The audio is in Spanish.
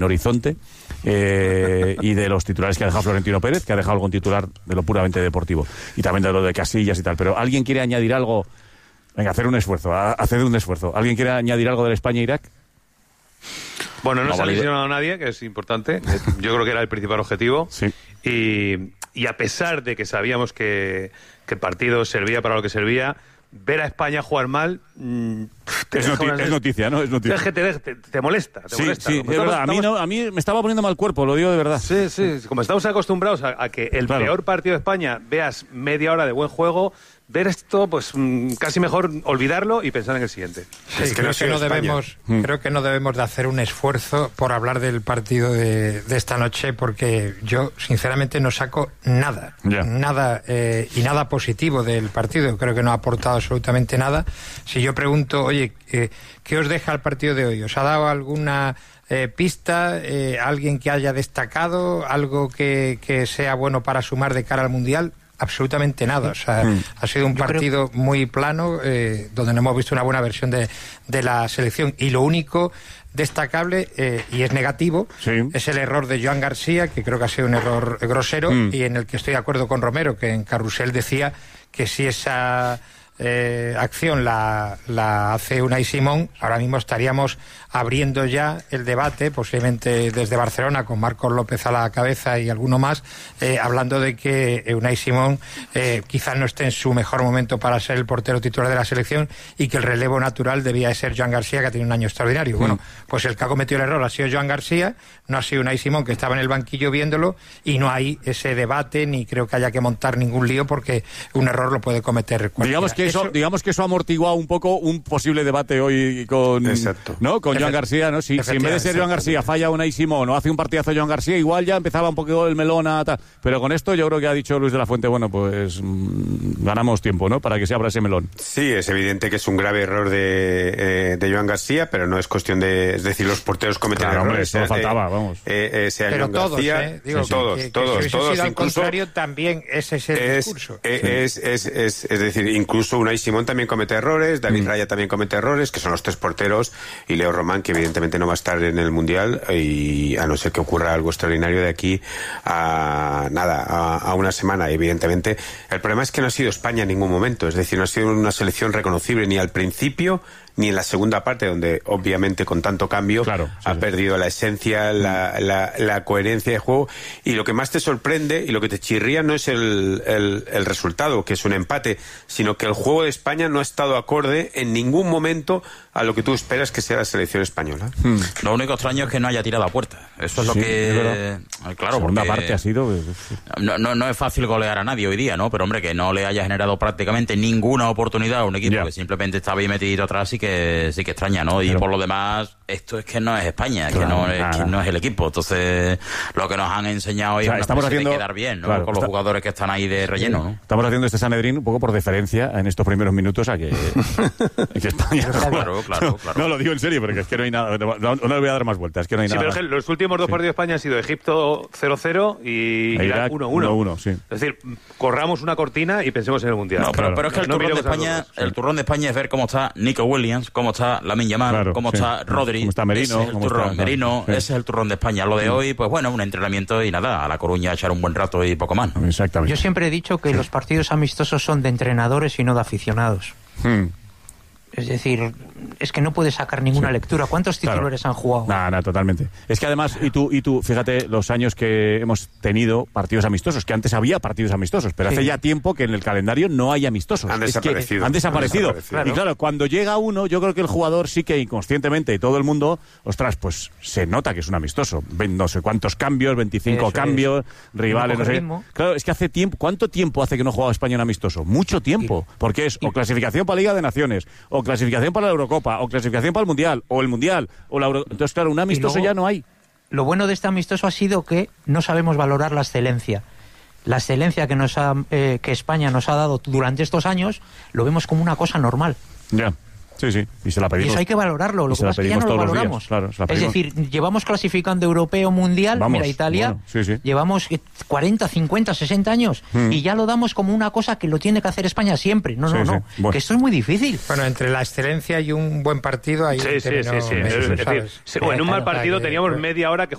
horizonte, y de los titulares que ha dejado Florentino Pérez, que ha dejado algún titular de lo puramente deportivo, y también de lo de Casillas y tal. Pero ¿alguien quiere añadir algo? Venga, haced un esfuerzo. ¿Alguien quiere añadir algo del España-Irak? Bueno, no se ha lesionado a nadie, que es importante. Yo creo que era el principal objetivo. Sí. Y a pesar de que sabíamos que el partido servía para lo que servía, ver a España jugar mal es noticia, ¿no? Es noticia. Es que te molesta. Sí, es verdad. A mí me estaba poniendo mal cuerpo, lo digo de verdad. Sí. Como estamos acostumbrados a que el peor partido de España veas media hora de buen juego, ver esto, pues casi mejor olvidarlo y pensar en el siguiente. Sí, es que creo que no debemos de hacer un esfuerzo por hablar del partido de esta noche, porque yo sinceramente no saco nada y nada positivo del partido. Creo que no ha aportado absolutamente nada. Si yo pregunto, oye, ¿qué os deja el partido de hoy? ¿Os ha dado alguna pista, alguien que haya destacado, algo que sea bueno para sumar de cara al Mundial? Absolutamente nada. O sea, ha sido un partido muy plano, donde no hemos visto una buena versión de la selección. Y lo único destacable, y es negativo, es el error de Joan García, que creo que ha sido un error grosero, y en el que estoy de acuerdo con Romero, que en Carrusel decía que si esa acción la hace Unai Simón, ahora mismo estaríamos abriendo ya el debate, posiblemente desde Barcelona, con Marcos López a la cabeza y alguno más, hablando de que Unai Simón quizás no esté en su mejor momento para ser el portero titular de la selección, y que el relevo natural debía de ser Joan García, que ha tenido un año extraordinario. Bueno, pues el que ha cometido el error ha sido Joan García, no ha sido Unai Simón, que estaba en el banquillo viéndolo, y no hay ese debate, ni creo que haya que montar ningún lío, porque un error lo puede cometer cualquiera. Digamos que eso amortigua un poco un posible debate hoy con Joan García, ¿no? Si en vez de ser Joan García falla Unai Simón o hace un partidazo Joan García, igual ya empezaba un poco el melón a tal. Pero con esto yo creo que ha dicho Luis de la Fuente, bueno, pues ganamos tiempo, ¿no? Para que se abra ese melón. Sí, es evidente que es un grave error de Joan García, pero no es cuestión de... Es decir, los porteros cometen errores. Solo faltaba, vamos. Pero todos, García, todos. Si sido al contrario, también ese es el discurso. Es decir, incluso Unai Simón también comete errores, David Raya también comete errores, que son los tres porteros, y Leo Román, que evidentemente no va a estar en el Mundial, y a no ser que ocurra algo extraordinario de aquí a una semana. Evidentemente, el problema es que no ha sido España en ningún momento, es decir, no ha sido una selección reconocible ni al principio ni en la segunda parte, donde obviamente con tanto cambio ha perdido la esencia, la coherencia de juego. Y lo que más te sorprende y lo que te chirría no es el resultado, que es un empate, sino que el juego de España no ha estado acorde en ningún momento a lo que tú esperas que sea la selección española. Lo único extraño es que no haya tirado a puerta. Eso es lo que... Claro, segunda parte ha sido... No es fácil golear a nadie hoy día, ¿no? Pero, hombre, que no le haya generado prácticamente ninguna oportunidad a un equipo que simplemente estaba ahí metido atrás, sí que extraña, ¿no? Y por lo demás, esto es que no es España, que no es el equipo. Entonces, lo que nos han enseñado hoy es una especie de quedar bien, ¿no? Con los jugadores que están ahí de relleno, ¿no? Estamos haciendo este Sanedrín un poco por deferencia en estos primeros minutos a que España... Claro. No, lo digo en serio, porque es que no hay nada... No le voy a dar más vueltas, es que no hay nada. Pero los últimos dos partidos de España han sido Egipto 0-0 y Irak 1-1. Sí. Es decir, corramos una cortina y pensemos en el Mundial. No, pero es que el turrón de España es ver cómo está Nico Williams, cómo está Lamine Yamal, cómo está Rodri, cómo está Merino, ese es el turrón de España. Lo de hoy, pues bueno, un entrenamiento y nada, a La Coruña echar un buen rato y poco más, ¿no? Exactamente. Yo siempre he dicho que los partidos amistosos son de entrenadores y no de aficionados. Es decir, es que no puedes sacar ninguna lectura. ¿Cuántos titulares han jugado? Nada, totalmente. Es que además, y tú, fíjate los años que hemos tenido partidos amistosos, que antes había partidos amistosos, pero hace ya tiempo que en el calendario no hay amistosos. Han desaparecido. Claro. Y claro, cuando llega uno, yo creo que el jugador sí que inconscientemente, y todo el mundo, ostras, pues se nota que es un amistoso. Ven no sé cuántos cambios, 25 cambios, rivales, no sé qué. Claro, es que hace tiempo, ¿cuánto tiempo hace que no jugaba España en amistoso? Mucho tiempo, porque es o clasificación para Liga de Naciones, o clasificación para la Eurocopa, o clasificación para el Mundial, o el Mundial, o la Euro... Entonces, claro, un amistoso luego, ya no hay. Lo bueno de este amistoso ha sido que no sabemos valorar la excelencia. La excelencia que España nos ha dado durante estos años, lo vemos como una cosa normal. Ya. Sí, y se la pedimos. Y eso hay que valorarlo, lo que pasa es que ya no lo valoramos. Claro, es decir, llevamos clasificando europeo, mundial, mira, Italia, llevamos 40, 50, 60 años y ya lo damos como una cosa que lo tiene que hacer España siempre. No, bueno. Que esto es muy difícil. Bueno, entre la excelencia y un buen partido hay en un mal partido teníamos media hora que